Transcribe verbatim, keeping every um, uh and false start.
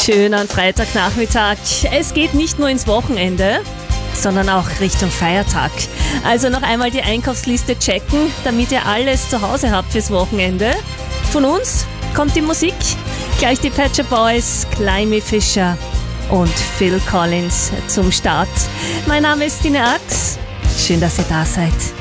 schönen Freitagnachmittag. Es geht nicht nur ins Wochenende, sondern auch Richtung Feiertag. Also noch einmal die Einkaufsliste checken, damit ihr alles zu Hause habt fürs Wochenende. Von uns kommt die Musik, gleich die Pet Shop Boys, Climby Fisher und Phil Collins zum Start. Mein Name ist Tine Ax. Schön, dass ihr da seid.